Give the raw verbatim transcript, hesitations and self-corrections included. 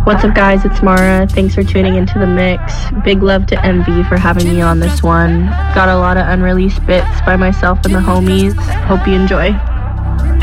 What's up, guys? It's Mara. Thanks for tuning into the mix. Big love to Envy for having me on this one. Got a lot of unreleased bits by myself and the homies. Hope you enjoy.